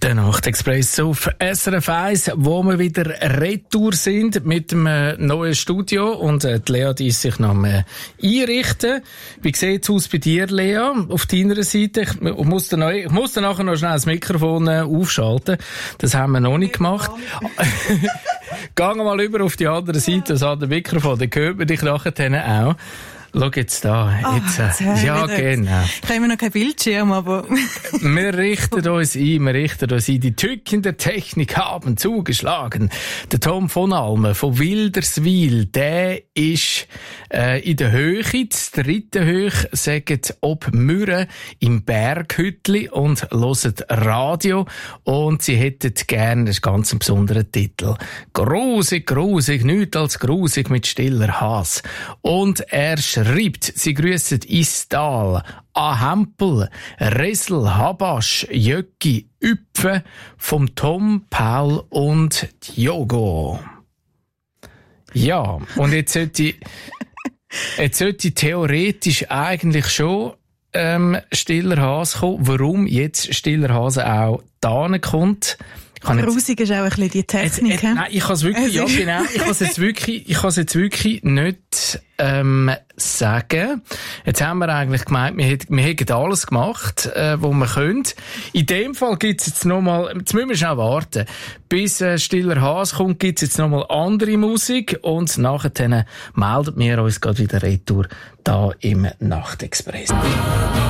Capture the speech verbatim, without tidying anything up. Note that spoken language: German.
Der Nachtexpress auf S R F eins, wo wir wieder retour sind mit dem äh, neuen Studio und äh, die Lea, die ist sich noch äh, einrichten. Wie sieht's aus bei dir, Lea, auf deiner Seite? Ich muss dann, neu, ich muss dann nachher noch schnell das Mikrofon äh, aufschalten. Das haben wir noch nicht gemacht. Gehen wir mal über auf die andere Seite, das andere Mikrofon, dann hört man dich nachher auch. Schau jetzt da, jetzt, oh, jetzt äh, ja, genau. Ich habe immer noch kein Bildschirm, aber... Wir richten uns ein, wir richten uns ein. Die Tücken der Technik haben zugeschlagen. Der Tom von Almen von Wilderswil, der ist äh, in der Höhe, das dritte Höch, sagt ob Mürren im Berghütli und hören Radio. Und sie hätten gerne, das ist ganz ein besonderer Titel, «Grusig, grusig, nichts als grusig mit stiller Hass». Und er schreibt, sie grüssen Istal, Ahempel, Resel, Habasch, Jöcki, Üpfe vom Tom, Paul und Diogo. Ja, und jetzt sollte ich, jetzt sollte ich theoretisch eigentlich schon ähm, stiller Hase kommen. Warum jetzt stiller Hase auch da kommt? Grusig ist auch ein bisschen die Technik. Jetzt, jetzt, nein, ich kann es wirklich, ja genau, ich kann es jetzt wirklich, ich kann es jetzt wirklich nicht ähm, sagen. Jetzt haben wir eigentlich gemeint, wir hätten, wir hätten alles gemacht, äh, was wir können. In dem Fall gibt's jetzt noch mal, jetzt müssen wir schnell warten, bis äh, stiller Hase kommt, gibt's jetzt noch mal andere Musik und nachher melden wir uns gerade wieder retour da im Nachtexpress.